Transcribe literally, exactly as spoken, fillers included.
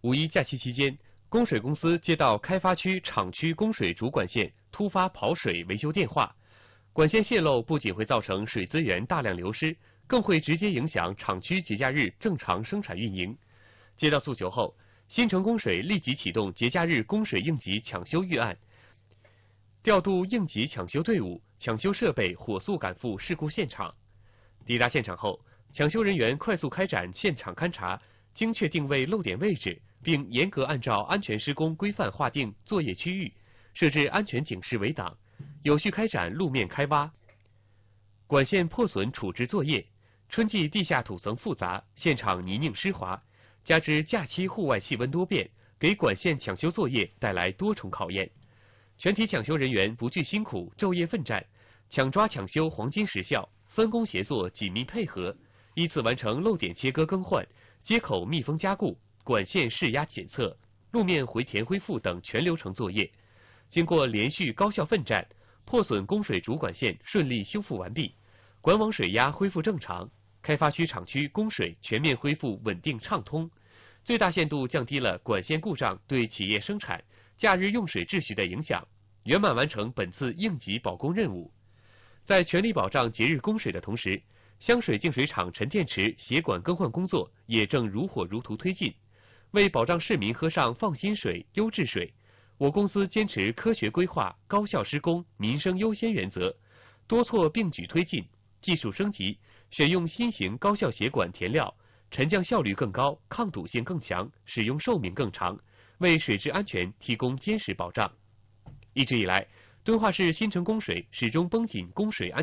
五一假期期间，供水公司接到开发区厂区供水主管线突发跑水维修电话，管线泄漏不仅会造成水资源大量流失，更会直接影响厂区节假日正常生产运营。接到诉求后，新城供水立即启动节假日供水应急抢修预案，调度应急抢修队伍、抢修设备，火速赶赴事故现场。抵达现场后，抢修人员快速开展现场勘查，精确定位漏点位置，并严格按照安全施工规范划定作业区域，设置安全警示围挡，有序开展路面开挖、管线破损处置作业。春季地下土层复杂，现场泥泞湿滑，加之假期户外气温多变，给管线抢修作业带来多重考验。全体抢修人员不惧辛苦，昼夜奋战，抢抓抢修黄金时效，分工协作，紧密配合，依次完成漏点切割更换、接口密封加固、管线试压检测、路面回填恢复等全流程作业。经过连续高效奋战，破损供水主管线顺利修复完毕，管网水压恢复正常，开发区厂区供水全面恢复稳定畅通，最大限度降低了管线故障对企业生产、假日用水秩序的影响，圆满完成本次应急保供任务。在全力保障节日供水的同时，香水净水厂沉淀池协管更换工作也正如火如荼推进。为保障市民喝上放心水、优质水，我公司坚持科学规划、高效施工、民生优先原则，多措并举推进，技术升级，选用新型高效协管填料，沉降效率更高，抗堵性更强，使用寿命更长，为水质安全提供坚实保障。一直以来，敦化市新城供水始终绷紧供水安